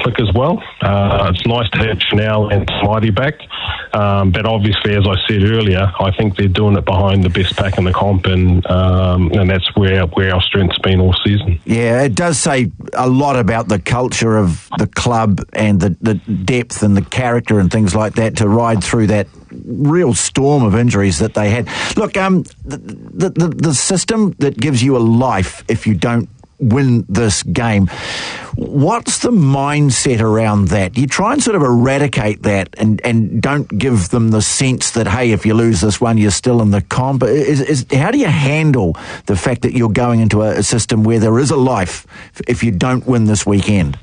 click as well. It's nice to have Chanel and Mighty back, but obviously, as I said earlier, I think they're doing it behind the best pack in the comp, and that's where our strength's been all season. Yeah, it does say a lot about the culture of the club and the depth and the character and things like that to ride through that real storm of injuries that they had. Look, the system that gives you a life if you don't win this game, what's the mindset around that? You try and sort of eradicate that and don't give them the sense that, hey, if you lose this one, you're still in the comp. How do you handle the fact that you're going into a system where there is a life if you don't win this weekend?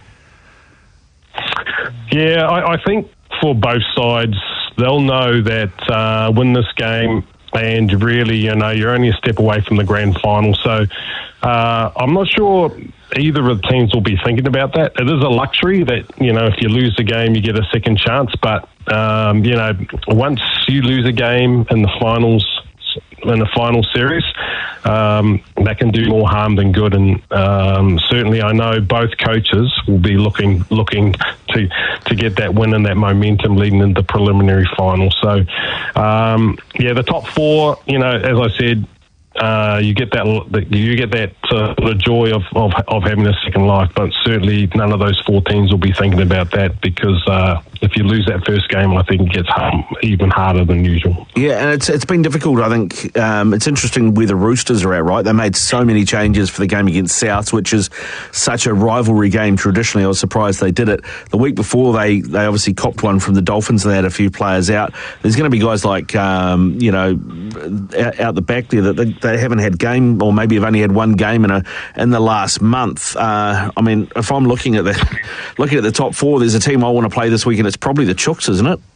Yeah, I think for both sides, they'll know that win this game and really, you're only a step away from the grand final. So I'm not sure either of the teams will be thinking about that. It is a luxury that, if you lose the game, you get a second chance. But, once you lose a game in the final series, that can do more harm than good. And certainly I know both coaches will be looking to get that win and that momentum leading into the preliminary final. So, the top four, as I said, you get that the joy of having a second life, but certainly none of those four teams will be thinking about that, because if you lose that first game, I think it gets even harder than usual. Yeah, and it's been difficult. I think it's interesting where the Roosters are at, right? They made so many changes for the game against Souths, which is such a rivalry game traditionally. I was surprised they did it. The week before, they obviously copped one from the Dolphins and they had a few players out. There's going to be guys like, out the back there that they haven't had game, or maybe have only had one game in the last month. If I'm looking at the top four, there's a team I want to play this week, and it's probably the Chooks, isn't it?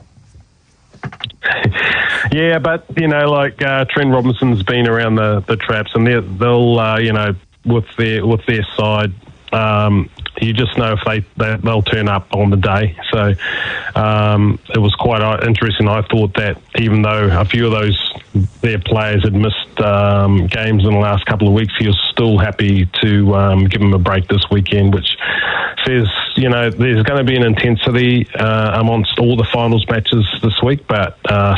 Yeah, but Trent Robinson's been around the traps, and they'll with their side. You just know if they'll turn up on the day. So it was quite interesting. I thought that even though a few of their players had missed games in the last couple of weeks, he was still happy to give them a break this weekend, which says, there's going to be an intensity amongst all the finals matches this week, but